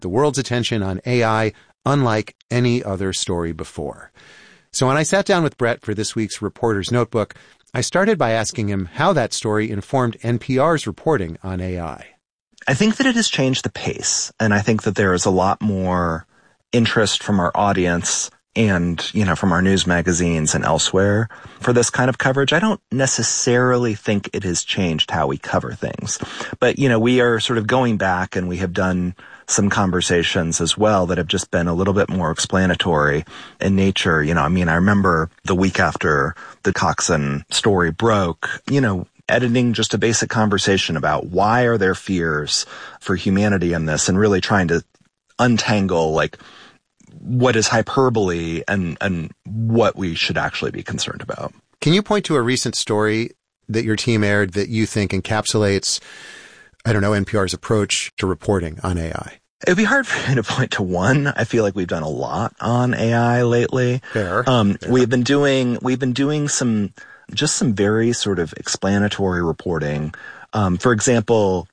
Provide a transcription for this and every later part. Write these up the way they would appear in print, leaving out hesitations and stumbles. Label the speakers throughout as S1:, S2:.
S1: the world's attention on AI unlike any other story before. So when I sat down with Bret for this week's Reporter's Notebook, I started by asking him how that story informed NPR's reporting on AI.
S2: I think that it has changed the pace, and I think that there is a lot more interest from our audience and, from our news magazines and elsewhere for this kind of coverage. I don't necessarily think it has changed how we cover things. But, we are sort of going back, and we have done some conversations as well that have just been a little bit more explanatory in nature. I remember the week after the Coxon story broke, editing just a basic conversation about why are there fears for humanity in this, and really trying to untangle, what is hyperbole and what we should actually be concerned about.
S1: Can you point to a recent story that your team aired that you think encapsulates, NPR's approach to reporting on AI?
S2: It'd be hard for me to point to one. I feel like we've done a lot on AI lately.
S1: Fair.
S2: We've been doing some very sort of explanatory reporting. For example,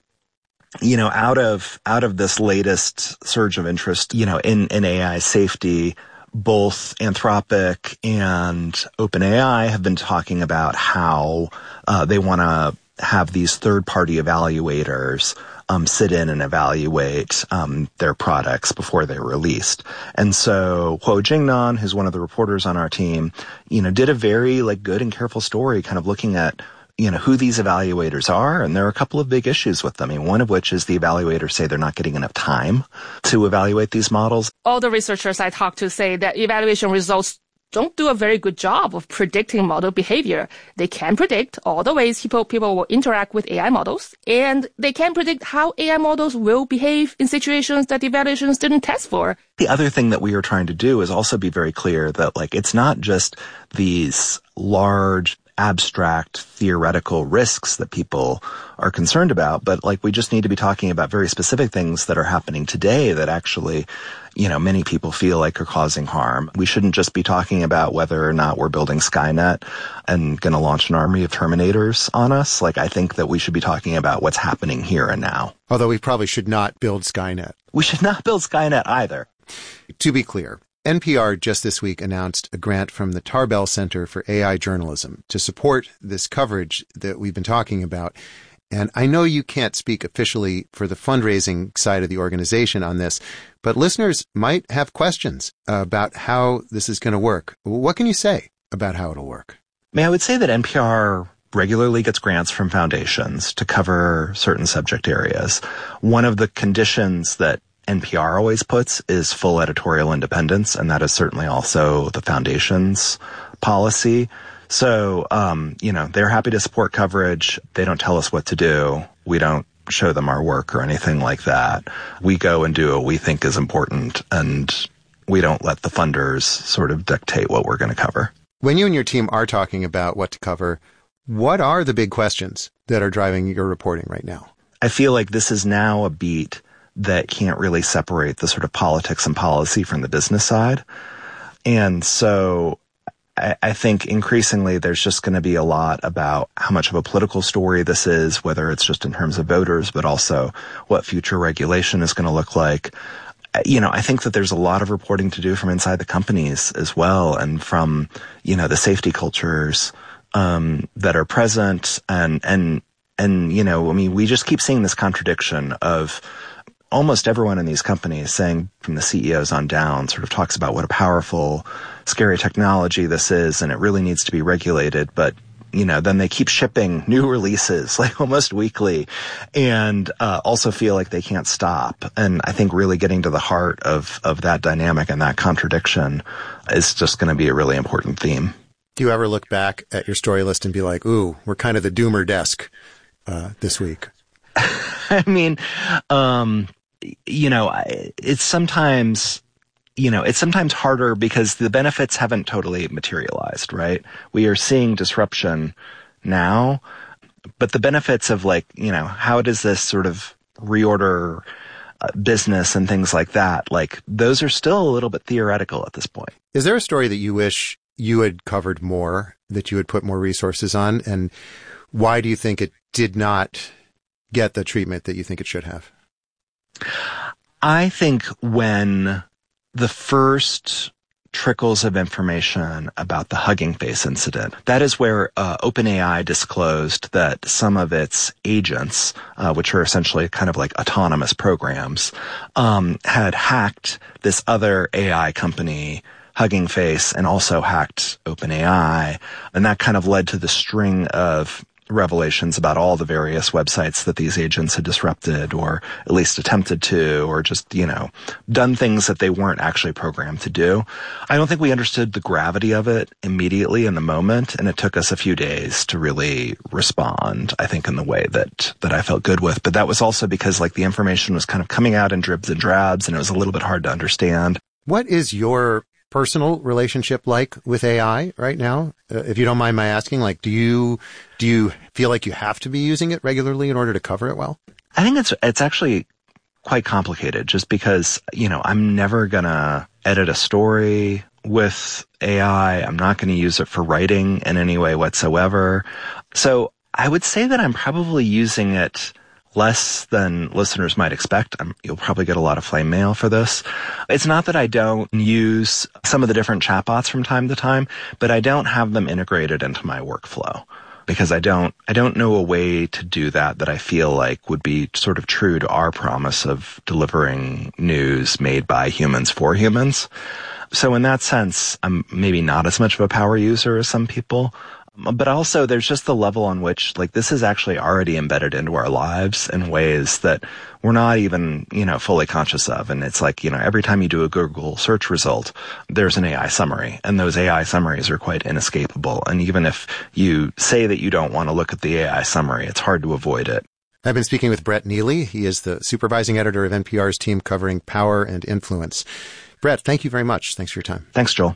S2: out of this latest surge of interest, in AI safety, both Anthropic and OpenAI have been talking about how they want to have these third-party evaluators sit in and evaluate their products before they're released. And so Huo Jingnan, who's one of the reporters on our team, did a very good and careful story kind of looking at who these evaluators are, and there are a couple of big issues with them. One of which is the evaluators say they're not getting enough time to evaluate these models.
S3: All the researchers I talked to say that evaluation results don't do a very good job of predicting model behavior. They can predict all the ways people will interact with AI models, and they can predict how AI models will behave in situations that the evaluations didn't test for.
S2: The other thing that we are trying to do is also be very clear that it's not just these large abstract theoretical risks that people are concerned about, but we just need to be talking about very specific things that are happening today that actually, many people feel like are causing harm. We shouldn't just be talking about whether or not we're building Skynet and going to launch an army of Terminators on us. I think that we should be talking about what's happening here and now.
S1: Although we probably should not build Skynet.
S2: We should not build Skynet either.
S1: To be clear, NPR just this week announced a grant from the Tarbell Center for AI Journalism to support this coverage that we've been talking about. And I know you can't speak officially for the fundraising side of the organization on this, but listeners might have questions about how this is going to work. What can you say about how it'll work?
S2: I would say that NPR regularly gets grants from foundations to cover certain subject areas. One of the conditions that NPR always puts is full editorial independence, and that is certainly also the foundation's policy. So, they're happy to support coverage. They don't tell us what to do. We don't show them our work or anything like that. We go and do what we think is important, and we don't let the funders sort of dictate what we're going to cover.
S1: When you and your team are talking about what to cover, what are the big questions that are driving your reporting right now?
S2: I feel like this is now a beat that can't really separate the sort of politics and policy from the business side. And so I think increasingly there's just going to be a lot about how much of a political story this is, whether it's just in terms of voters, but also what future regulation is going to look like. I think that there's a lot of reporting to do from inside the companies as well, and from, the safety cultures that are present. And we just keep seeing this contradiction of almost everyone in these companies saying, from the CEOs on down, sort of talks about what a powerful, scary technology this is, and it really needs to be regulated. But, then they keep shipping new releases almost weekly, and also feel like they can't stop. And I think really getting to the heart of that dynamic and that contradiction is just going to be a really important theme.
S1: Do you ever look back at your story list and be like, ooh, we're kind of the doomer desk this week?
S2: It's sometimes harder because the benefits haven't totally materialized, right? We are seeing disruption now, but the benefits of how does this sort of reorder business and things like that, those are still a little bit theoretical at this point.
S1: Is there a story that you wish you had covered more, that you had put more resources on? And why do you think it did not get the treatment that you think it should have?
S2: I think when the first trickles of information about the Hugging Face incident, that is where OpenAI disclosed that some of its agents, which are essentially kind of like autonomous programs, had hacked this other AI company, Hugging Face, and also hacked OpenAI. And that kind of led to the string of revelations about all the various websites that these agents had disrupted, or at least attempted to, or just, done things that they weren't actually programmed to do. I don't think we understood the gravity of it immediately in the moment, and it took us a few days to really respond, I think, in the way that I felt good with. But that was also because, the information was kind of coming out in dribs and drabs, and it was a little bit hard to understand.
S1: What is your personal relationship like with AI right now? If you don't mind my asking, do you feel like you have to be using it regularly in order to cover it well?
S2: I think it's actually quite complicated, just because, I'm never gonna edit a story with AI. I'm not gonna use it for writing in any way whatsoever. So I would say that I'm probably using it less than listeners might expect. You'll probably get a lot of flame mail for this. It's not that I don't use some of the different chatbots from time to time, but I don't have them integrated into my workflow, because I don't know a way to do that I feel like would be sort of true to our promise of delivering news made by humans for humans. So in that sense, I'm maybe not as much of a power user as some people. But also there's just the level on which this is actually already embedded into our lives in ways that we're not even, fully conscious of. And it's every time you do a Google search result, there's an AI summary, and those AI summaries are quite inescapable. And even if you say that you don't want to look at the AI summary, it's hard to avoid it.
S1: I've been speaking with Brett Neely. He is the supervising editor of NPR's team covering power and influence. Brett, thank you very much. Thanks for your time.
S2: Thanks, Joel.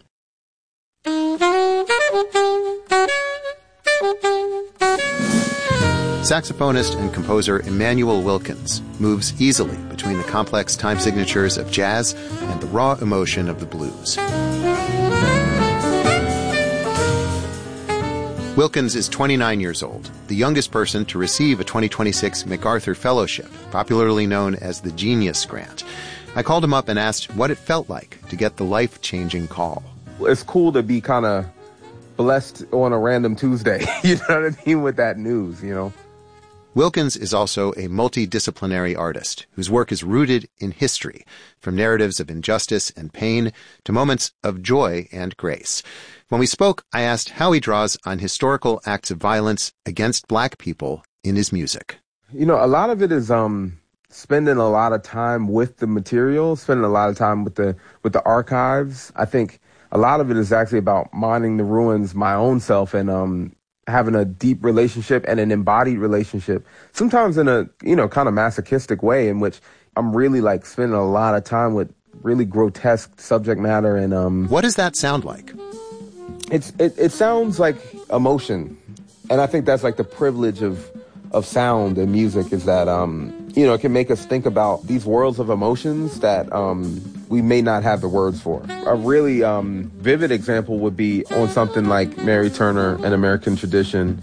S1: Saxophonist and composer Immanuel Wilkins moves easily between the complex time signatures of jazz and the raw emotion of the blues. Wilkins is 29 years old, the youngest person to receive a 2026 MacArthur Fellowship, popularly known as the Genius Grant. I called him up and asked what it felt like to get the life-changing call.
S4: It's cool to be kind of blessed on a random Tuesday, you know what I mean, with that news,
S1: Wilkins is also a multidisciplinary artist whose work is rooted in history, from narratives of injustice and pain to moments of joy and grace. When we spoke, I asked how he draws on historical acts of violence against Black people in his music.
S4: A lot of it is spending a lot of time with the material, spending a lot of time with the archives. I think a lot of it is actually about mining the ruins my own self and having a deep relationship and an embodied relationship, sometimes in a, kind of masochistic way, in which I'm really spending a lot of time with really grotesque subject matter. And
S1: what does that sound like?
S4: It sounds like emotion. And I think that's the privilege of sound and music, is that, it can make us think about these worlds of emotions that we may not have the words for. A really vivid example would be on something like Mary Turner, An American Tradition.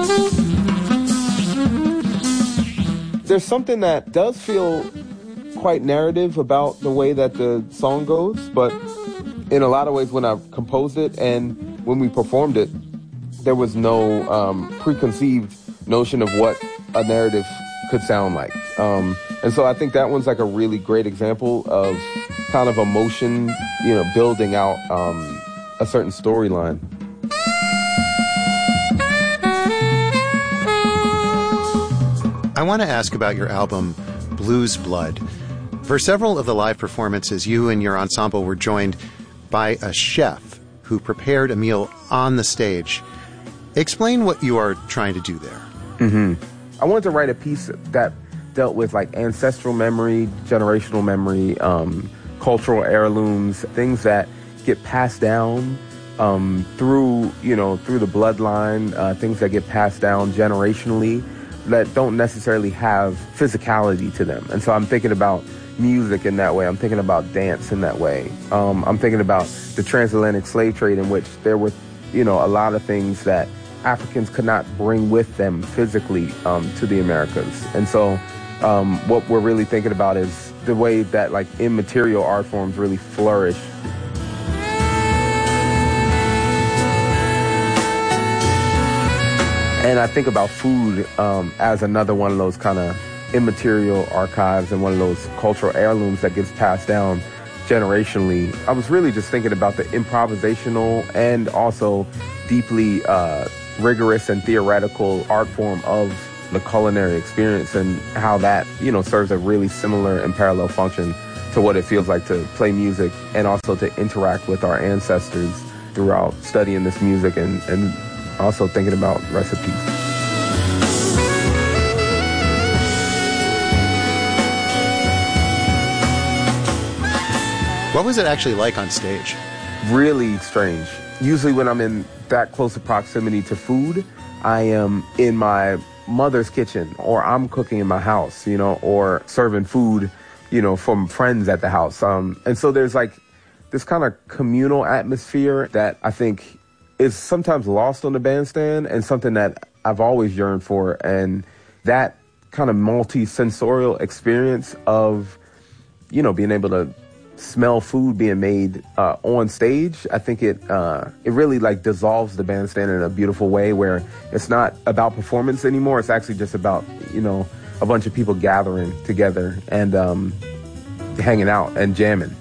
S4: There's something that does feel quite narrative about the way that the song goes, but in a lot of ways when I composed it and when we performed it, there was no preconceived notion of what a narrative could sound like. And so I think that one's a really great example of kind of emotion, building out a certain storyline.
S1: I want to ask about your album, Blues Blood. For several of the live performances, you and your ensemble were joined by a chef who prepared a meal on the stage. Explain what you are trying to do there.
S4: Mm-hmm. I wanted to write a piece that dealt with ancestral memory, generational memory, cultural heirlooms, things that get passed down through the bloodline, things that get passed down generationally that don't necessarily have physicality to them. And so I'm thinking about music in that way. I'm thinking about dance in that way. I'm thinking about the transatlantic slave trade, in which there were, a lot of things that Africans could not bring with them physically to the Americas. And so what we're really thinking about is the way that like immaterial art forms really flourish. And I think about food as another one of those kind of immaterial archives and one of those cultural heirlooms that gets passed down generationally. I was really just thinking about the improvisational and also deeply rigorous and theoretical art form of the culinary experience and how that, serves a really similar and parallel function to what it feels like to play music and also to interact with our ancestors throughout studying this music and also thinking about recipes.
S1: What was it actually like on stage?
S4: Really strange. Usually when I'm in that close of proximity to food, I am in my mother's kitchen, or I'm cooking in my house, or serving food, from friends at the house. And so there's like this kind of communal atmosphere that I think is sometimes lost on the bandstand and something that I've always yearned for. And that kind of multi-sensorial experience of, being able to smell food being made on stage, I think it really like dissolves the bandstand in a beautiful way where it's not about performance anymore. It's actually just about, a bunch of people gathering together and hanging out and jamming,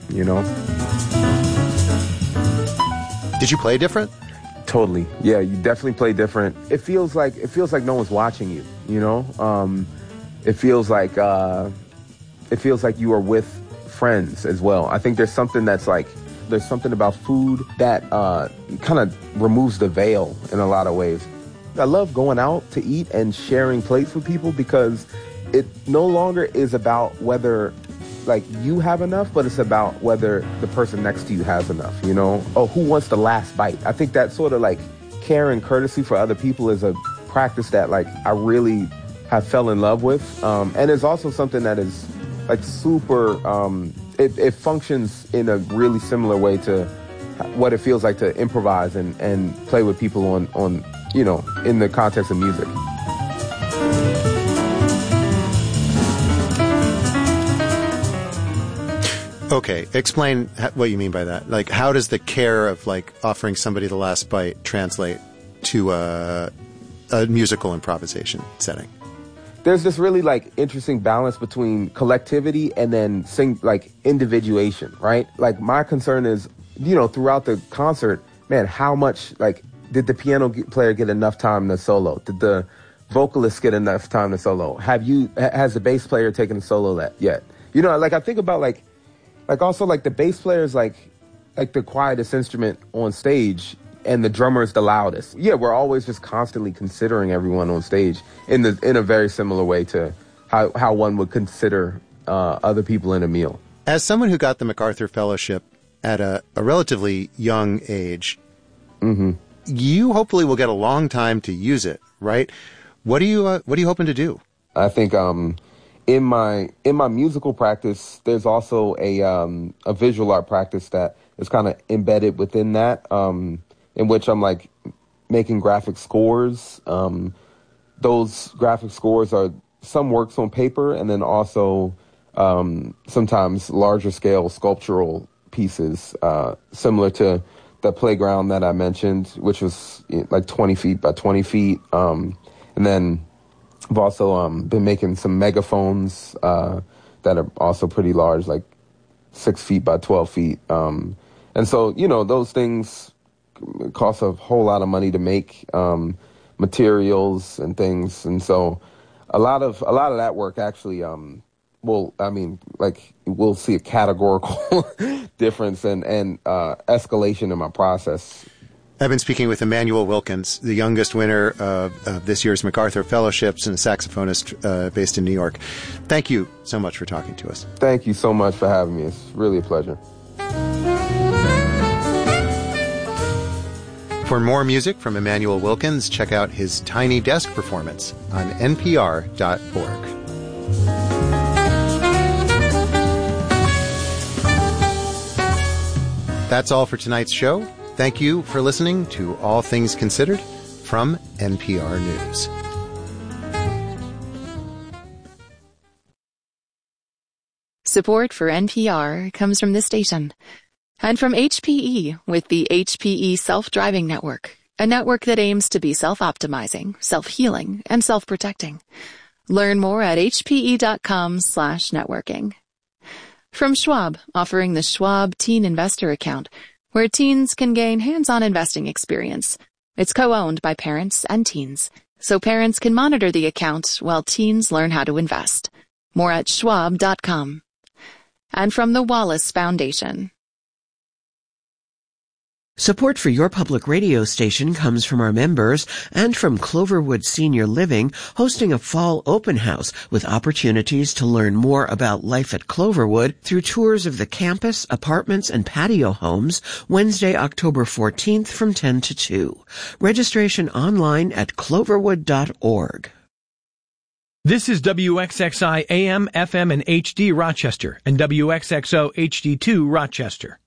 S1: Did you play different?
S4: Totally. Yeah, you definitely play different. It feels like no one's watching you, It feels like you are with friends as well. I think there's something about food that kind of removes the veil in a lot of ways. I love going out to eat and sharing plates with people because it no longer is about whether like you have enough, but it's about whether the person next to you has enough, Oh, who wants the last bite? I think that sort of like care and courtesy for other people is a practice that like I really have fell in love with. And it's also something that is like super, it functions in a really similar way to what it feels like to improvise and play with people on in the context of music.
S1: Okay, explain what you mean by that. Like, how does the care of like offering somebody the last bite translate to a musical improvisation setting?
S4: There's this really like interesting balance between collectivity and then individuation, right? Like my concern is, throughout the concert, man, how much like did the piano player get enough time to solo? Did the vocalist get enough time to solo? Has the bass player taken a solo yet? I think about like also like the bass player is like the quietest instrument on stage and the drummer is the loudest. Yeah, we're always just constantly considering everyone on stage in a very similar way to how one would consider other people in a meal.
S1: As someone who got the MacArthur Fellowship at a relatively young age,
S4: mm-hmm.
S1: You hopefully will get a long time to use it, right? What are you hoping to do?
S4: I think in my musical practice, there's also a visual art practice that is kind of embedded within that, in which I'm like making graphic scores. Those graphic scores are some works on paper and then also sometimes larger scale sculptural pieces, similar to the playground that I mentioned, which was like 20 feet by 20 feet. And then I've also been making some megaphones that are also pretty large, like 6 feet by 12 feet. And so, those things cost a whole lot of money to make, materials and things. And so a lot of that work actually we'll see a categorical difference and escalation in my process.
S1: I've been speaking with Emmanuel Wilkins, the youngest winner of this year's MacArthur Fellowships and a saxophonist based in New York. Thank you so much for talking to us.
S4: Thank you so much for having me. It's really a pleasure.
S1: For more music from Emmanuel Wilkins, check out his Tiny Desk performance on npr.org. That's all for tonight's show. Thank you for listening to All Things Considered from NPR News.
S5: Support for NPR comes from this station. And from HPE with the HPE Self-Driving Network, a network that aims to be self-optimizing, self-healing, and self-protecting. Learn more at hpe.com/networking. From Schwab, offering the Schwab Teen Investor Account, where teens can gain hands-on investing experience. It's co-owned by parents and teens, so parents can monitor the account while teens learn how to invest. More at schwab.com. And from the Wallace Foundation.
S6: Support for your public radio station comes from our members and from Cloverwood Senior Living, hosting a fall open house with opportunities to learn more about life at Cloverwood through tours of the campus, apartments, and patio homes, Wednesday, October 14th from 10 to 2. Registration online at cloverwood.org.
S7: This is WXXI AM, FM, and HD Rochester, and WXXO HD2 Rochester.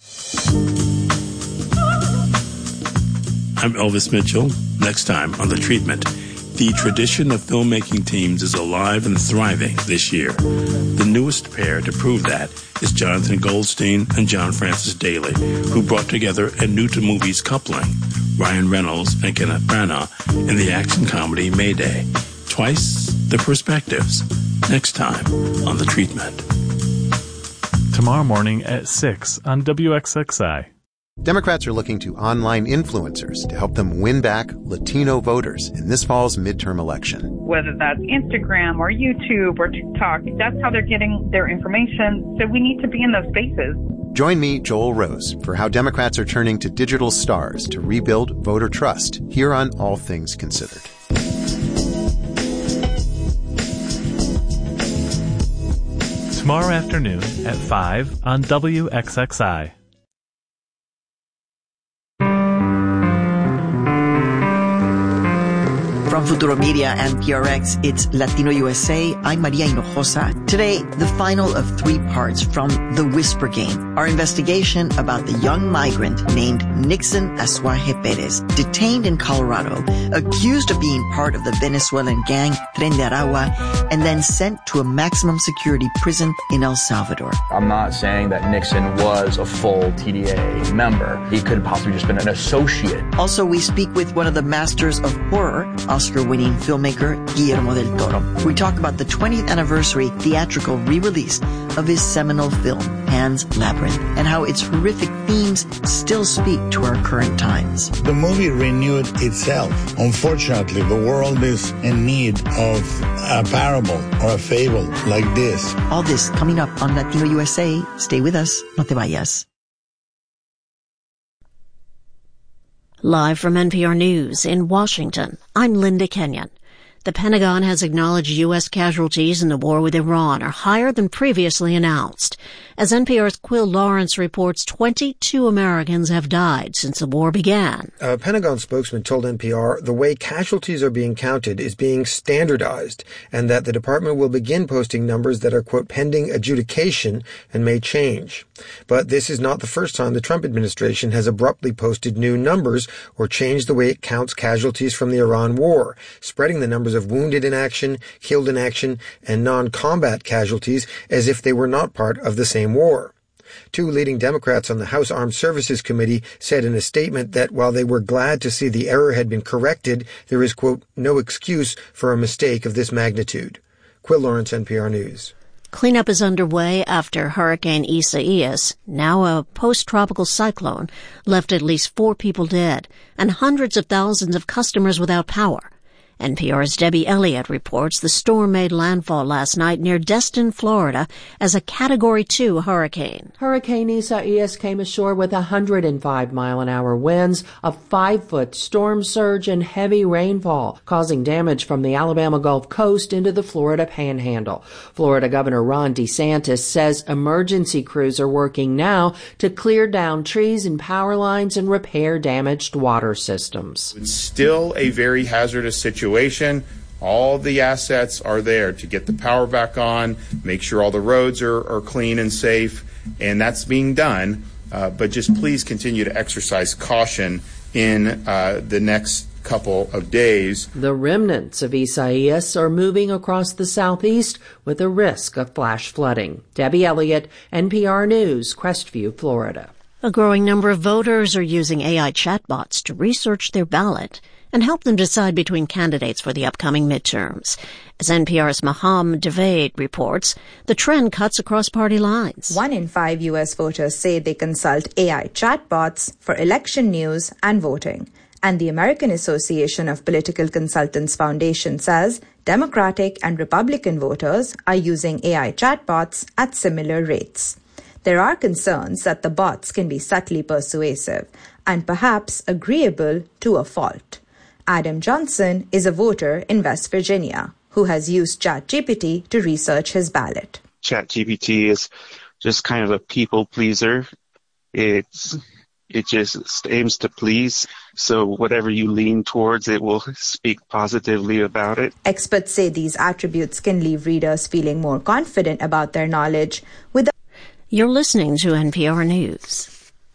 S8: I'm Elvis Mitchell. Next time on The Treatment, the tradition of filmmaking teams is alive and thriving this year. The newest pair to prove that is Jonathan Goldstein and John Francis Daly, who brought together a new-to-movies coupling, Ryan Reynolds and Kenneth Branagh, in the action comedy Mayday. Twice the perspectives. Next time on The Treatment.
S9: Tomorrow morning at 6 on WXXI.
S1: Democrats are looking to online influencers to help them win back Latino voters in this fall's midterm election.
S10: Whether that's Instagram or YouTube or TikTok, that's how they're getting their information. So we need to be in those spaces.
S1: Join me, Joel Rose, for how Democrats are turning to digital stars to rebuild voter trust here on All Things Considered.
S9: Tomorrow afternoon at 5 on WXXI.
S11: From Futuro Media and PRX, it's Latino USA. I'm Maria Hinojosa. Today, the final of 3 parts from The Whisper Game, our investigation about the young migrant named Nixon Azuaje Perez, detained in Colorado, accused of being part of the Venezuelan gang Tren de Aragua, and then sent to a maximum security prison in El Salvador.
S12: I'm not saying that Nixon was a full TDA member. He could have possibly just been an associate.
S11: Also, we speak with one of the masters of horror, Oscar-winning filmmaker Guillermo del Toro. We talk about the 20th anniversary theatrical re-release of his seminal film, Pan's Labyrinth, and how its horrific themes still speak to our current times.
S13: The movie renewed itself. Unfortunately, the world is in need of a parable or a fable like this.
S11: All this coming up on Latino USA. Stay with us. No te vayas.
S14: Live from NPR News in Washington, I'm Linda Kenyon. The Pentagon has acknowledged U.S. casualties in the war with Iran are higher than previously announced. As NPR's Quill Lawrence reports, 22 Americans have died since the war began.
S15: A Pentagon spokesman told NPR the way casualties are being counted is being standardized and that the department will begin posting numbers that are, quote, pending adjudication and may change. But this is not the first time the Trump administration has abruptly posted new numbers or changed the way it counts casualties from the Iran war, spreading the numbers of wounded in action, killed in action, and non-combat casualties as if they were not part of the same war. 2 leading Democrats on the House Armed Services Committee said in a statement that while they were glad to see the error had been corrected, there is, quote, no excuse for a mistake of this magnitude. Quill Lawrence, NPR News.
S14: Cleanup is underway after Hurricane Isaias, now a post-tropical cyclone, left at least 4 people dead and hundreds of thousands of customers without power. NPR's Debbie Elliott reports the storm made landfall last night near Destin, Florida, as a Category 2 hurricane.
S16: Hurricane Isaias came ashore with 105-mile-an-hour winds, a 5-foot storm surge, and heavy rainfall, causing damage from the Alabama Gulf Coast into the Florida Panhandle. Florida Governor Ron DeSantis says emergency crews are working now to clear down trees and power lines and repair damaged water systems.
S17: It's still a very hazardous situation. All the assets are there to get the power back on, make sure all the roads are clean and safe, and that's being done. But just please continue to exercise caution in the next couple of days.
S16: The remnants of Isaias are moving across the southeast with a risk of flash flooding. Debbie Elliott, NPR News, Crestview, Florida.
S14: A growing number of voters are using AI chatbots to research their ballot and help them decide between candidates for the upcoming midterms. As NPR's Maham Devade reports, the trend cuts across party lines.
S18: 1 in 5 U.S. voters say they consult AI chatbots for election news and voting. And the American Association of Political Consultants Foundation says Democratic and Republican voters are using AI chatbots at similar rates. There are concerns that the bots can be subtly persuasive and perhaps agreeable to a fault. Adam Johnson is a voter in West Virginia who has used ChatGPT to research his ballot.
S19: ChatGPT is just kind of a people pleaser. It just aims to please. So whatever you lean towards, it will speak positively about it.
S18: Experts say these attributes can leave readers feeling more confident about their knowledge.
S14: You're listening to NPR News.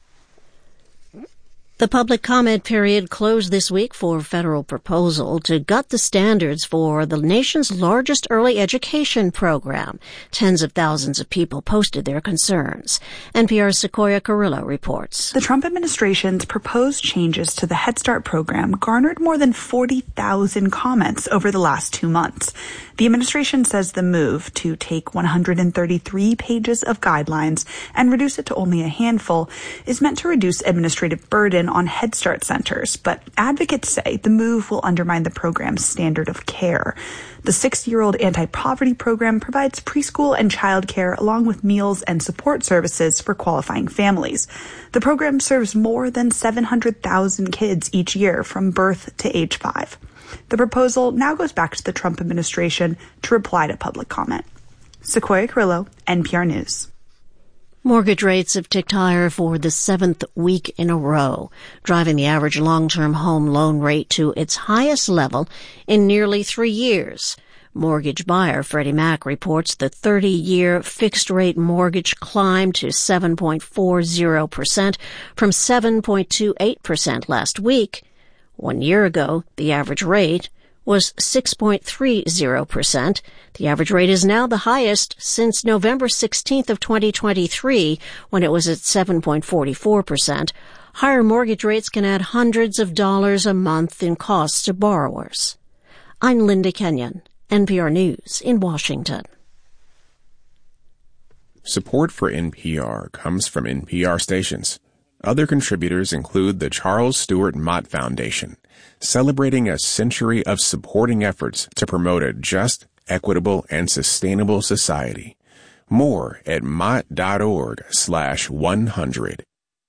S14: The public comment period closed this week for a federal proposal to gut the standards for the nation's largest early education program. Tens of thousands of people posted their concerns. NPR's Sequoia Carrillo reports.
S20: The Trump administration's proposed changes to the Head Start program garnered more than 40,000 comments over the last 2 months. The administration says the move to take 133 pages of guidelines and reduce it to only a handful is meant to reduce administrative burden on Head Start centers, but advocates say the move will undermine the program's standard of care. The 60-year-old anti-poverty program provides preschool and childcare along with meals and support services for qualifying families. The program serves more than 700,000 kids each year from birth to age 5. The proposal now goes back to the Trump administration to reply to public comment. Sequoia Carrillo, NPR News.
S14: Mortgage rates have ticked higher for the 7th week in a row, driving the average long-term home loan rate to its highest level in nearly 3 years. Mortgage buyer Freddie Mac reports the 30-year fixed-rate mortgage climbed to 7.40% from 7.28% last week. 1 year ago, the average rate was 6.30%. The average rate is now the highest since November 16th of 2023, when it was at 7.44%. Higher mortgage rates can add hundreds of dollars a month in costs to borrowers. I'm Linda Kenyon, NPR News in Washington.
S21: Support for NPR comes from NPR stations. Other contributors include the Charles Stewart Mott Foundation, celebrating a century of supporting efforts to promote a just, equitable, and sustainable society. More at mott.org/100.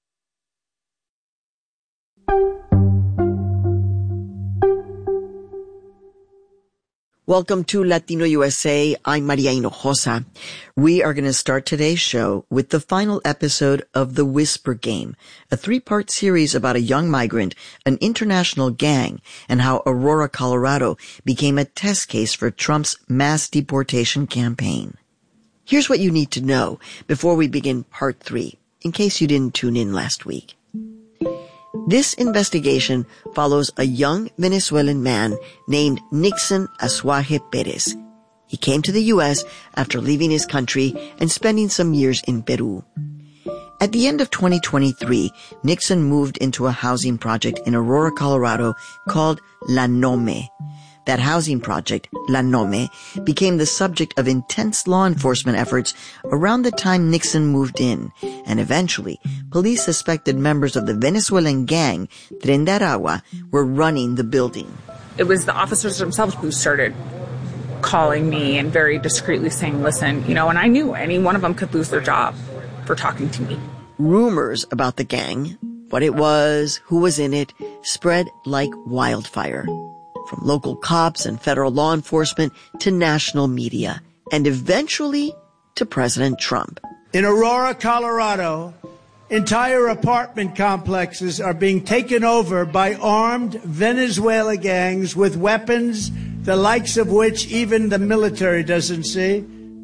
S11: Welcome to Latino USA. I'm Maria Hinojosa. We are going to start today's show with the final episode of The Whisper Game, a 3-part series about a young migrant, an international gang, and how Aurora, Colorado became a test case for Trump's mass deportation campaign. Here's what you need to know before we begin part 3, in case you didn't tune in last week. This investigation follows a young Venezuelan man named Nixon Asuaje Perez. He came to the U.S. after leaving his country and spending some years in Peru. At the end of 2023, Nixon moved into a housing project in Aurora, Colorado called La Nome. That housing project, La Nome, became the subject of intense law enforcement efforts around the time Nixon moved in, and eventually, police suspected members of the Venezuelan gang, Tren de Aragua, were running the building.
S22: It was the officers themselves who started calling me and very discreetly saying, listen, and I knew any one of them could lose their job for talking to me.
S11: Rumors about the gang, what it was, who was in it, spread like wildfire. From local cops and federal law enforcement to national media, and eventually to President Trump.
S23: In Aurora, Colorado, entire apartment complexes are being taken over by armed Venezuela gangs with weapons, the likes of which even the military doesn't see.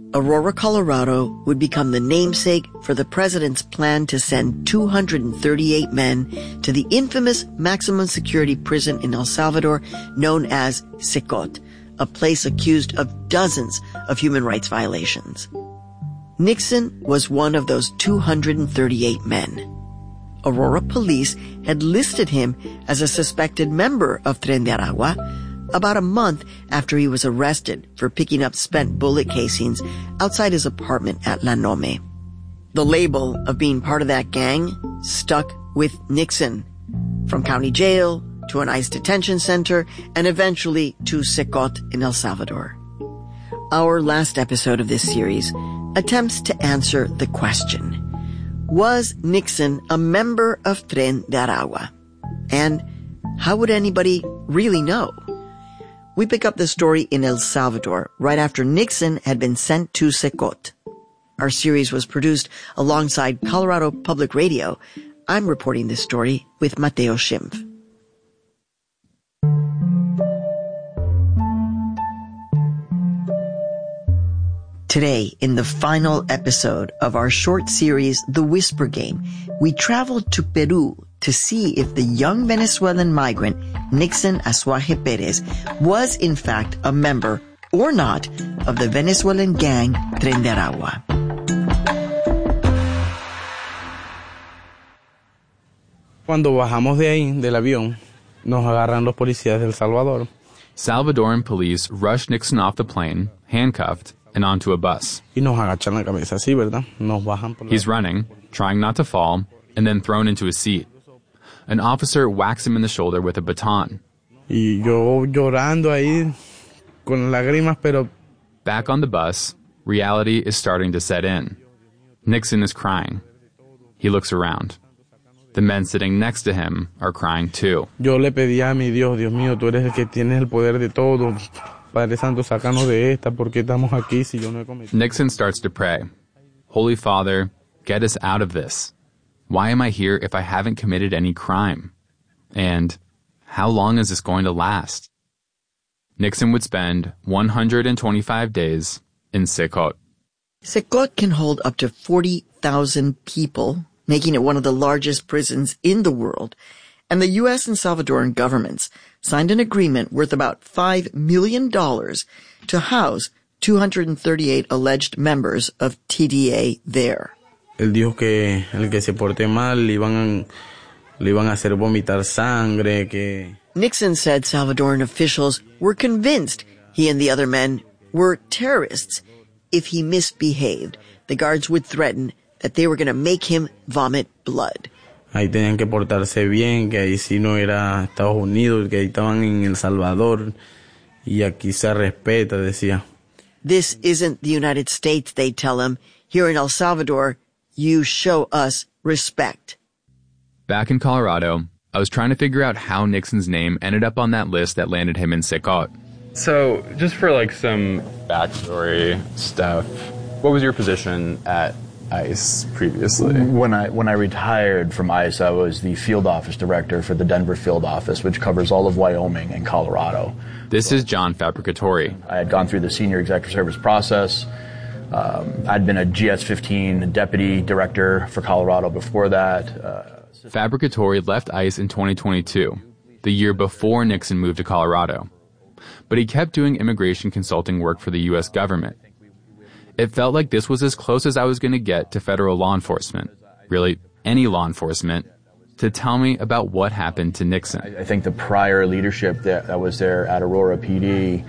S11: Aurora, Colorado would become the namesake for the president's plan to send 238 men to the infamous maximum security prison in El Salvador known as Secot, a place accused of dozens of human rights violations. Nixon was one of those 238 men. Aurora police had listed him as a suspected member of Tren de Aragua about a month after he was arrested for picking up spent bullet casings outside his apartment at La Nome. The label of being part of that gang stuck with Nixon, from county jail to an ICE detention center and eventually to Secot in El Salvador. Our last episode of this series attempts to answer the question, was Nixon a member of Tren de Aragua? And how would anybody really know? We pick up the story in El Salvador right after Nixon had been sent to Secot. Our series was produced alongside Colorado Public Radio. I'm reporting this story with Mateo Schimpf. Today, in the final episode of our short series, The Whisper Game, we traveled to Peru to see if the young Venezuelan migrant Nixon Azuaje Perez was in fact a member or not of the Venezuelan gang Tren de Aragua.
S2: Cuando bajamos de ahí, del avión, nos agarran los policías de El Salvador.
S3: Salvadoran police rushed Nixon off the plane, handcuffed, and onto a bus.
S2: Y nos agachan la cabeza así, ¿verdad? Nos bajan por la...
S3: He's running, trying not to fall, and then thrown into a seat. An officer whacks him in the shoulder with a baton.
S2: Y yo llorando ahí, con lágrimas, pero...
S3: Back on the bus, reality is starting to set in. Nixon is crying. He looks around. The men sitting next to him are crying too.
S2: Yo le pedí a mi Dios, Dios mío, tú eres el que tienes el poder de todo. Padre Santo, sácanos de esta, porque estamos aquí si yo no he cometido.
S3: Nixon starts to pray. Holy Father, get us out of this. Why am I here if I haven't committed any crime? And how long is this going to last? Nixon would spend 125 days in Secot.
S11: Secot can hold up to 40,000 people, making it one of the largest prisons in the world. And the U.S. and Salvadoran governments signed an agreement worth about $5 million to house 238 alleged members of TDA there.
S2: Él dijo que el que se porte mal le iban a hacer vomitar sangre, que...
S11: Nixon said Salvadoran officials were convinced he and the other men were terrorists. If he misbehaved, the guards would threaten that they were going to make him vomit blood.
S2: Ahí tenían que portarse bien, que ahí sí no era Estados Unidos, que ahí estaban en El Salvador, y aquí se respeta, decía.
S11: This isn't the United States, they tell him. Here in El Salvador, you show us respect.
S3: Back in Colorado, I was trying to figure out how Nixon's name ended up on that list that landed him in Secot.
S4: So, just for like some backstory stuff, what was your position at ICE previously?
S12: When I retired from ICE, I was the field office director for the Denver field office, which covers all of Wyoming and Colorado.
S3: This is John Fabricatori.
S12: I had gone through the senior executive service process. I'd been a GS-15 deputy director for Colorado before that.
S3: Fabricatori left ICE in 2022, the year before Nixon moved to Colorado. But he kept doing immigration consulting work for the U.S. government. It felt like this was as close as I was going to get to federal law enforcement, really any law enforcement, to tell me about what happened to Nixon.
S12: I think the prior leadership that was there at Aurora PD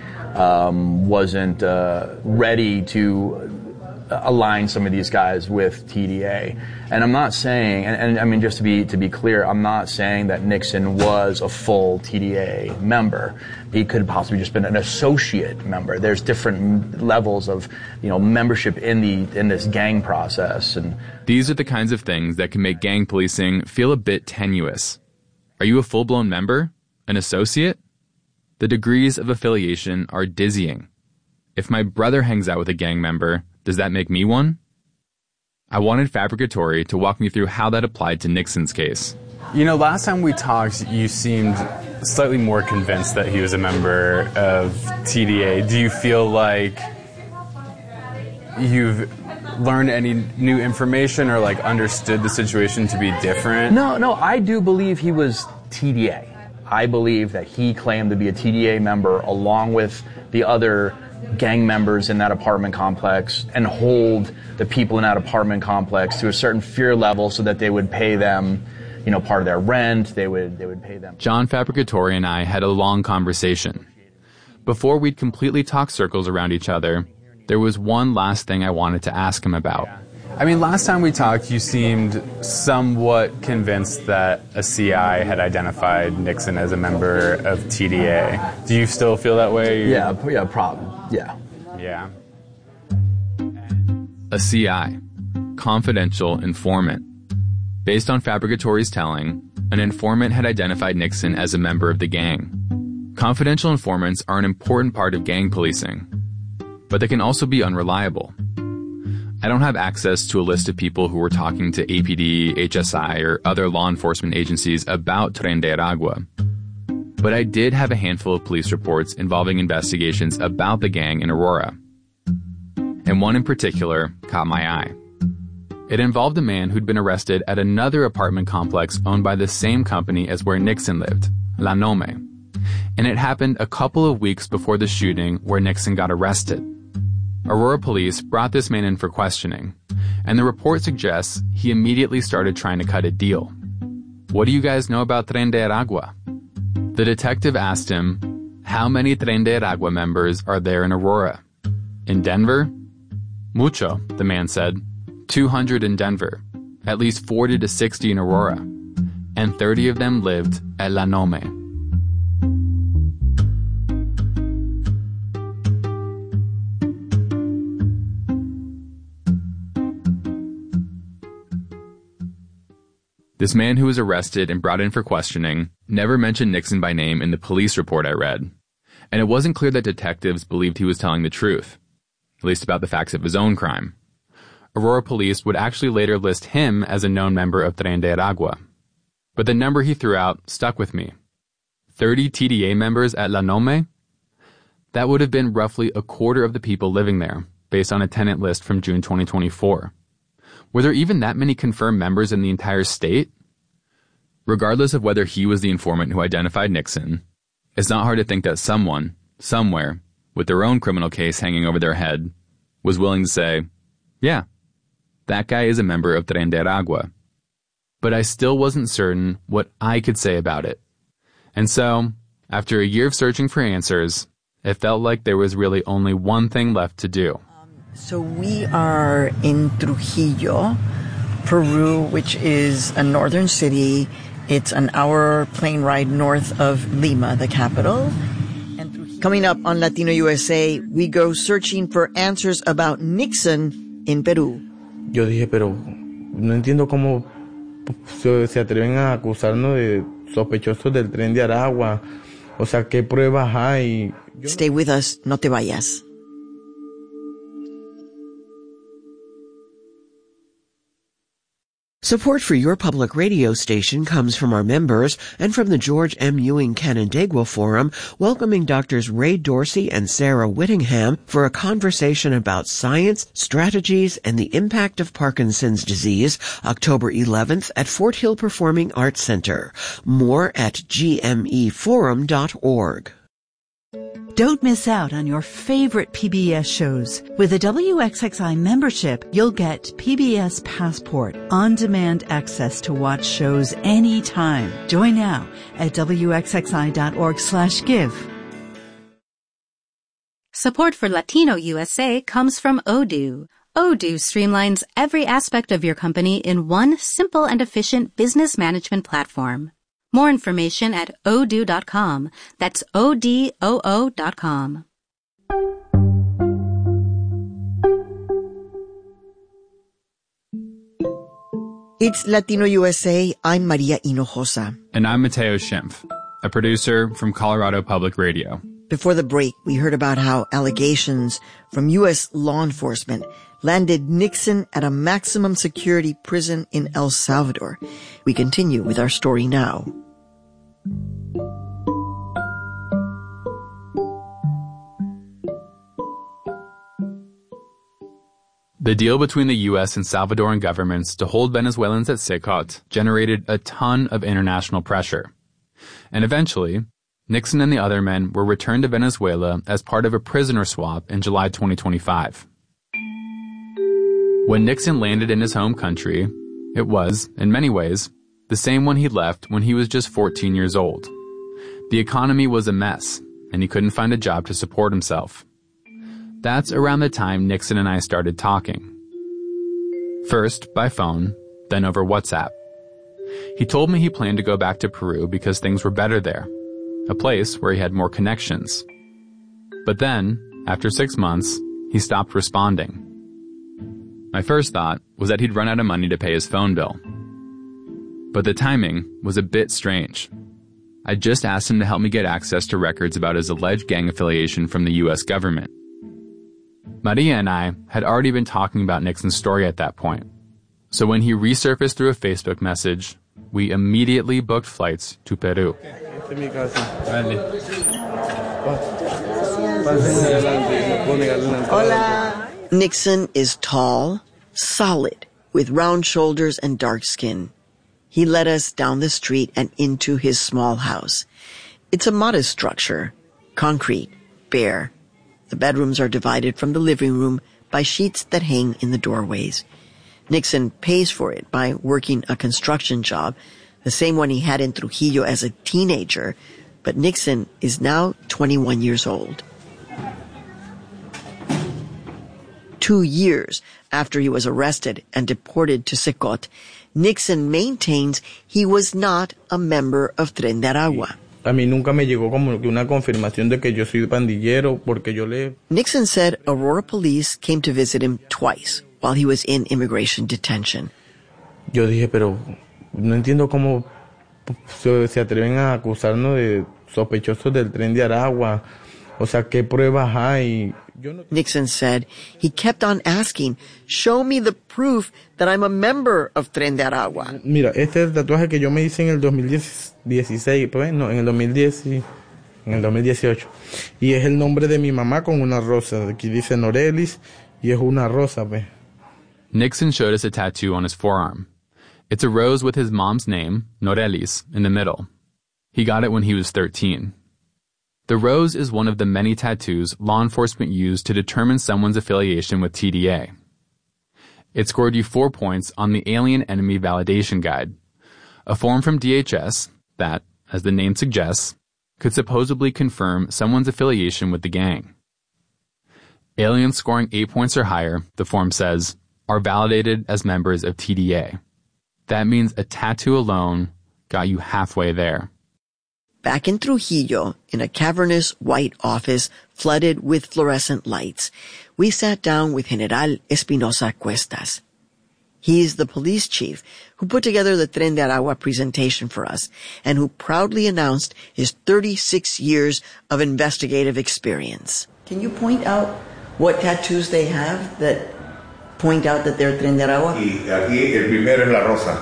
S12: wasn't ready to align some of these guys with TDA. And I'm not saying, and I mean, just to be clear, I'm not saying that Nixon was a full TDA member. He could have possibly just been an associate member. There's different levels of, membership in this gang process. And
S3: these are the kinds of things that can make gang policing feel a bit tenuous. Are you a full-blown member? An associate? The degrees of affiliation are dizzying. If my brother hangs out with a gang member, does that make me one? I wanted Fabricatori to walk me through how that applied to Nixon's case.
S4: Last time we talked, you seemed slightly more convinced that he was a member of TDA. Do you feel like you've learned any new information or like understood the situation to be different?
S12: No, I do believe he was TDA. I believe that he claimed to be a TDA member along with the other gang members in that apartment complex and hold the people in that apartment complex to a certain fear level so that they would pay them, part of their rent, they would pay them.
S3: John Fabricatore and I had a long conversation. Before we'd completely talk circles around each other, there was one last thing I wanted to ask him about.
S4: I mean, last time we talked, you seemed somewhat convinced that a CI had identified Nixon as a member of TDA. Do you still feel that way?
S12: Yeah, probably. Yeah.
S4: Yeah.
S3: A CI, confidential informant. Based on Fabricatore's telling, an informant had identified Nixon as a member of the gang. Confidential informants are an important part of gang policing, but they can also be unreliable. I don't have access to a list of people who were talking to APD, HSI, or other law enforcement agencies about Tren de Aragua. But I did have a handful of police reports involving investigations about the gang in Aurora. And one in particular caught my eye. It involved a man who'd been arrested at another apartment complex owned by the same company as where Nixon lived, La Nome. And it happened a couple of weeks before the shooting where Nixon got arrested. Aurora police brought this man in for questioning, and the report suggests he immediately started trying to cut a deal. What do you guys know about Tren de Aragua? The detective asked him, how many Tren de Aragua members are there in Aurora? In Denver? Mucho, the man said. 200 in Denver, at least 40 to 60 in Aurora, and 30 of them lived at La Nome. This man who was arrested and brought in for questioning never mentioned Nixon by name in the police report I read, and it wasn't clear that detectives believed he was telling the truth, at least about the facts of his own crime. Aurora police would actually later list him as a known member of Tren de Aragua. But the number he threw out stuck with me. 30 TDA members at La Nome? That would have been roughly a quarter of the people living there, based on a tenant list from June 2024. Were there even that many confirmed members in the entire state? Regardless of whether he was the informant who identified Nixon, it's not hard to think that someone, somewhere, with their own criminal case hanging over their head, was willing to say, yeah, that guy is a member of Tren de Aragua. But I still wasn't certain what I could say about it. And so, after a year of searching for answers, it felt like there was really only one thing left to do.
S11: So we are in Trujillo, Peru, which is a northern city. It's an hour plane ride north of Lima, the capital. And coming up on Latino USA, we go searching for answers about Nixon in Peru.
S2: Yo dije, pero no entiendo cómo se atreven a acusarnos de sospechosos del Tren de Aragua. O sea, ¿qué pruebas hay?
S11: Stay with us, no te vayas.
S5: Support for your public radio station comes from our members and from the George M. Ewing Canandaigua Forum, welcoming Drs. Ray Dorsey and Sarah Whittingham for a conversation about science, strategies, and the impact of Parkinson's disease, October 11th at Fort Hill Performing Arts Center. More at gmeforum.org.
S6: Don't miss out on your favorite PBS shows. With a WXXI membership, you'll get PBS Passport, on-demand access to watch shows anytime. Join now at WXXI.org/give.
S7: Support for Latino USA comes from Odoo. Odoo streamlines every aspect of your company in one simple and efficient business management platform. More information at odoo.com. That's ODOO.com.
S11: It's Latino USA. I'm Maria Hinojosa.
S3: And I'm Mateo Schimpf, a producer from Colorado Public Radio.
S11: Before the break, we heard about how allegations from U.S. law enforcement landed Nixon at a maximum security prison in El Salvador. We continue with our story now.
S3: The deal between the U.S. and Salvadoran governments to hold Venezuelans at Secot generated a ton of international pressure. And eventually, Nixon and the other men were returned to Venezuela as part of a prisoner swap in July 2025. When Nixon landed in his home country, it was, in many ways, the same one he left when he was just 14 years old. The economy was a mess, and he couldn't find a job to support himself. That's around the time Nixon and I started talking. First by phone, then over WhatsApp. He told me he planned to go back to Peru because things were better there, a place where he had more connections. But then, after 6 months, he stopped responding. My first thought was that he'd run out of money to pay his phone bill. But the timing was a bit strange. I just asked him to help me get access to records about his alleged gang affiliation from the U.S. government. Maria and I had already been talking about Nixon's story at that point. So when he resurfaced through a Facebook message, we immediately booked flights to Peru.
S11: Hola. Nixon is tall, solid, with round shoulders and dark skin. He led us down the street and into his small house. It's a modest structure, concrete, bare. The bedrooms are divided from the living room by sheets that hang in the doorways. Nixon pays for it by working a construction job, the same one he had in Trujillo as a teenager, but Nixon is now 21 years old. 2 years after he was arrested and deported to Secot, Nixon maintains he was not a member of Tren de Aragua.
S2: A mí nunca me llegó como que una confirmación de que yo soy pandillero porque yo le...
S11: Nixon said Aurora police came to visit him twice while he was in immigration detention.
S2: Yo dije, pero no entiendo cómo se atreven a acusarnos de sospechosos del Tren de Aragua. O sea, ¿qué pruebas hay?
S11: Nixon said he kept on asking, show me the proof that I'm a member of Tren de Aragua.
S2: Mira, este es el tatuaje que yo me hice en el 2016, pues, no, en el 2018. Y es el nombre de mi mamá con una rosa. Aquí dice Norelis y es una rosa, pues.
S3: Nixon showed us a tattoo on his forearm. It's a rose with his mom's name, Norelis, in the middle. He got it when he was 13. The rose is one of the many tattoos law enforcement use to determine someone's affiliation with TDA. It scored you 4 points on the Alien Enemy Validation Guide, a form from DHS that, as the name suggests, could supposedly confirm someone's affiliation with the gang. Aliens scoring 8 points or higher, the form says, are validated as members of TDA. That means a tattoo alone got you halfway there.
S11: Back in Trujillo, in a cavernous white office flooded with fluorescent lights, we sat down with General Espinosa Cuestas. He's the police chief who put together the Tren de Aragua presentation for us and who proudly announced his 36 years of investigative experience. Can you point out what tattoos they have that point out that they're Tren de Aragua?
S1: Y aquí el primero es la rosa.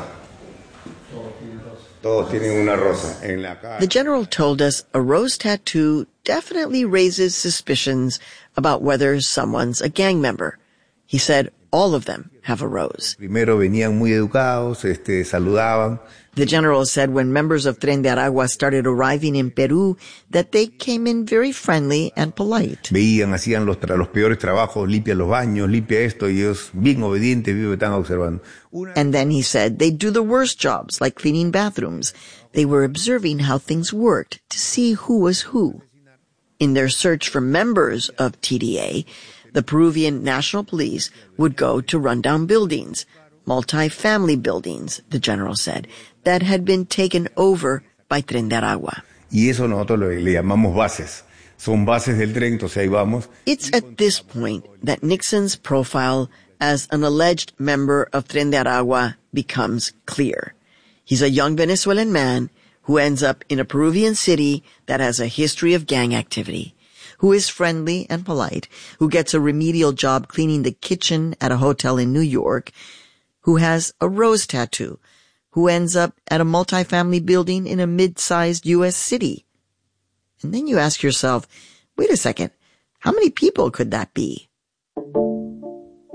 S11: The general told us a rose tattoo definitely raises suspicions about whether someone's a gang member. He said all of them have a rose.
S1: Primero venían muy educados, saludaban.
S11: The general said when members of Tren de Aragua started arriving in Peru that they came in very friendly and polite.
S1: Veían, hacían los peores trabajos, limpia los baños, limpia esto, y ellos bien obedientes, bien están observando.
S11: And then he said they'd do the worst jobs, like cleaning bathrooms. They were observing how things worked to see who was who. In their search for members of TDA, the Peruvian National Police would go to rundown buildings, multi-family buildings, the general said, that had been taken over by Tren de Aragua.
S1: Y eso nosotros le llamamos bases. Son bases del tren, entonces ahí vamos.
S11: It's at this point that Nixon's profile as an alleged member of Tren de Aragua becomes clear. He's a young Venezuelan man who ends up in a Peruvian city that has a history of gang activity, who is friendly and polite, who gets a remedial job cleaning the kitchen at a hotel in New York, who has a rose tattoo, who ends up at a multifamily building in a mid-sized U.S. city. And then you ask yourself, wait a second, how many people could that be?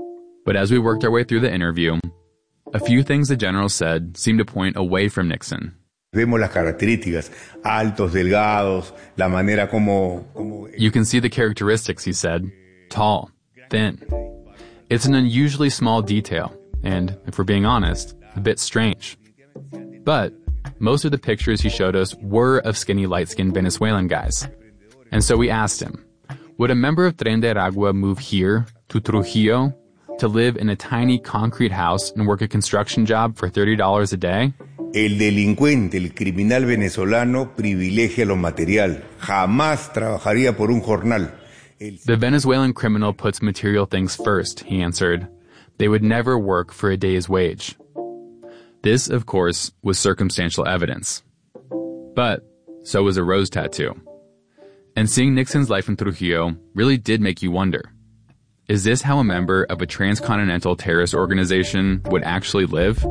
S3: But as we worked our way through the interview, a few things the general said seemed to point away from Nixon.
S1: Vemos las características, altos, delgados, la manera como...
S3: You can see the characteristics, he said. Tall, thin. It's an unusually small detail, and, if we're being honest, a bit strange. But most of the pictures he showed us were of skinny, light-skinned Venezuelan guys. And so we asked him, would a member of Tren de Aragua move here, to Trujillo, to live in a tiny concrete house and work a construction job for $30 a day?
S1: El delincuente, el criminal venezolano, privilegia lo material. Jamás trabajaría por un jornal.
S3: The Venezuelan criminal puts material things first, he answered. They would never work for a day's wage. This, of course, was circumstantial evidence. But so was a rose tattoo. And seeing Nixon's life in Trujillo really did make you wonder. Is this how a member of a transcontinental terrorist organization would actually live?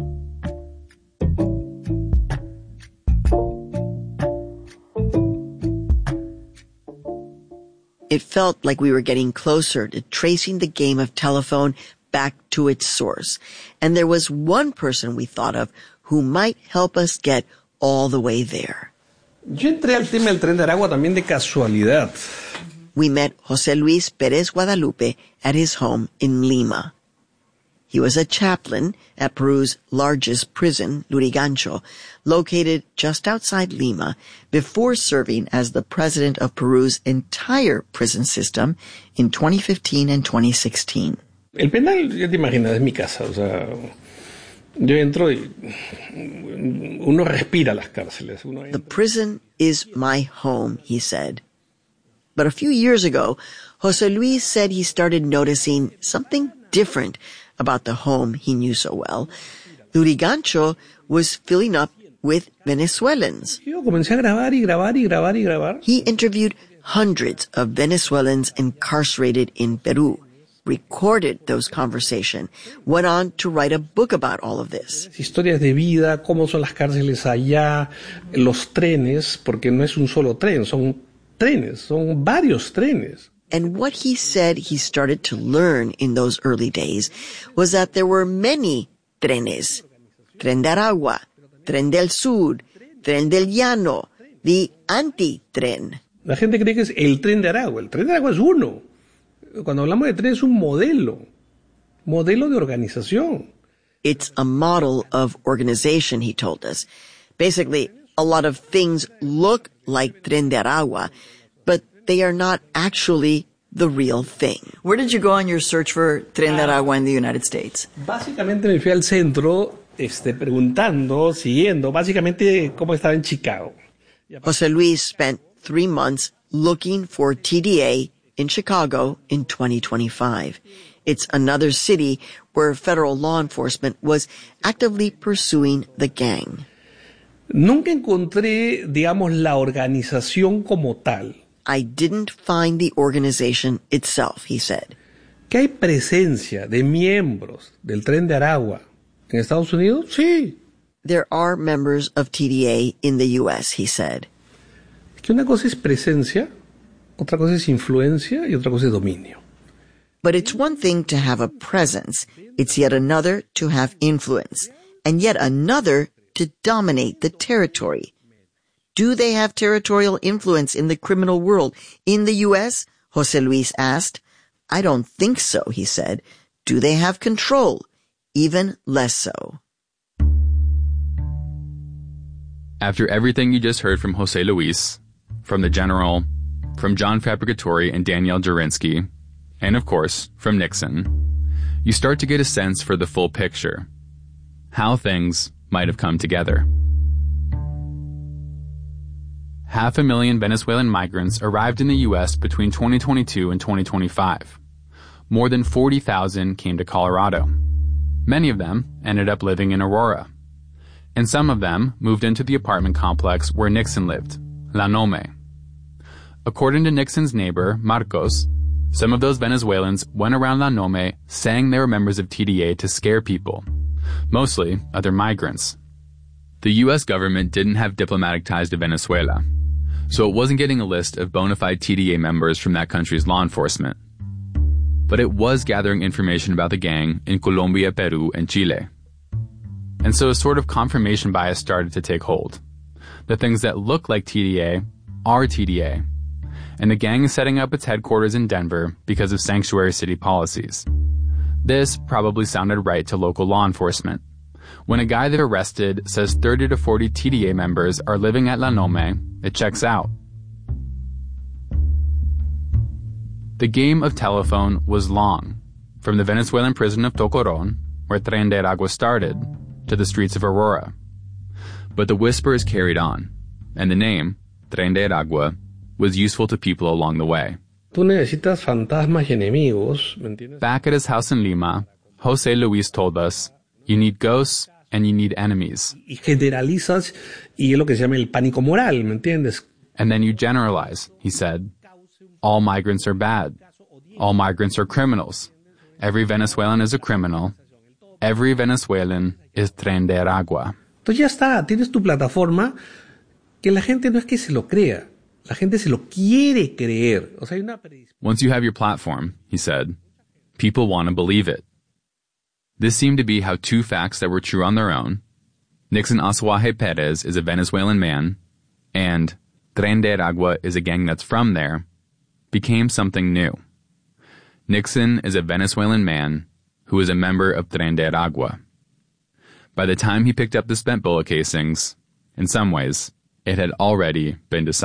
S11: It felt like we were getting closer to tracing the game of telephone back to its source. And there was one person we thought of who might help us get all the way there.
S8: Yo entré al tema del Tren de Aragua también de casualidad.
S11: We met José Luis Pérez Guadalupe at his home in Lima. He was a chaplain at Peru's largest prison, Lurigancho, located just outside Lima, before serving as the president of Peru's entire prison system in 2015 and 2016.
S8: El penal, ya te imaginas, es mi casa. O sea, yo entro y uno respira las cárceles.
S11: The prison is my home, he said. But a few years ago, José Luis said he started noticing something different about the home he knew so well. Lurigancho was filling up with Venezuelans.
S8: Yo comencé a grabar y grabar y grabar y grabar.
S11: He interviewed hundreds of Venezuelans incarcerated in Peru, recorded those conversations, went on to write a book about all of this.
S8: Historias de vida, cómo son las cárceles allá, los trenes, porque no es un solo tren, son trenes, son varios trenes.
S11: And what he said he started to learn in those early days was that there were many trenes. Tren de Aragua, Tren del Sur, Tren del Llano, the anti-tren.
S8: La gente cree que es el Tren de Aragua. El Tren de Aragua es uno. Cuando hablamos de tren es un modelo de organización.
S11: It's a model of organization, he told us. Basically, a lot of things look like Tren de Aragua, but they are not actually the real thing. Where did you go on your search for Tren de Aragua in the United States?
S8: Básicamente me fui al centro, preguntando, siguiendo, básicamente cómo estaba en Chicago.
S11: José Luis spent 3 months looking for TDA in Chicago in 2025. It's another city where federal law enforcement was actively pursuing the gang.
S8: Nunca encontré, digamos, la organización como tal.
S11: I didn't find the organization itself, he said.
S8: ¿Que hay presencia de miembros del Tren de Aragua en Estados Unidos? Sí.
S11: There are members of TDA in the U.S., he said.
S8: Que una cosa es presencia, otra cosa es influencia y otra cosa es dominio.
S11: But it's one thing to have a presence. It's yet another to have influence. And yet another to dominate the territory. Do they have territorial influence in the criminal world? In the U.S., José Luis asked. I don't think so, he said. Do they have control? Even less so.
S3: After everything you just heard from José Luis, from the general, from John Fabricatore and Danielle Jurinsky, and of course, from Nixon, you start to get a sense for the full picture. How things might have come together. 500,000 Venezuelan migrants arrived in the U.S. between 2022 and 2025. More than 40,000 came to Colorado. Many of them ended up living in Aurora. And some of them moved into the apartment complex where Nixon lived, La Nome. According to Nixon's neighbor, Marcos, some of those Venezuelans went around La Nome saying they were members of TDA to scare people, mostly other migrants. The U.S. government didn't have diplomatic ties to Venezuela, so it wasn't getting a list of bona fide TDA members from that country's law enforcement. But it was gathering information about the gang in Colombia, Peru, and Chile. And so a sort of confirmation bias started to take hold. The things that look like TDA are TDA. And the gang is setting up its headquarters in Denver because of sanctuary city policies. This probably sounded right to local law enforcement. When a guy they've arrested says 30 to 40 TDA members are living at La Nome, it checks out. The game of telephone was long, from the Venezuelan prison of Tocorón, where Tren de Aragua started, to the streets of Aurora. But the whispers carried on, and the name, Tren de Aragua, was useful to people along the way.
S8: Tú necesitas fantasmas y enemigos, ¿me entiendes?
S3: Back at his house in Lima, Jose Luis told us, you need ghosts and you need enemies.
S8: Y generalizas, y es lo que se llama el pánico moral, ¿me entiendes?
S3: And then you generalize, he said. All migrants are bad. All migrants are criminals. Every Venezuelan is a criminal. Every Venezuelan is Tren de Aragua.
S8: Entonces ya está, tienes tu plataforma, que la gente no es que se lo crea, la gente se lo quiere creer. O sea, hay una...
S3: Once you have your platform, he said, people want to believe it. This seemed to be how two facts that were true on their own, Nixon Asuaje Perez is a Venezuelan man, and Tren de Aragua is a gang that's from there, became something new. Nixon is a Venezuelan man who is a member of Tren de Aragua. By the time he picked up the spent bullet casings, in some ways, it had already been decided.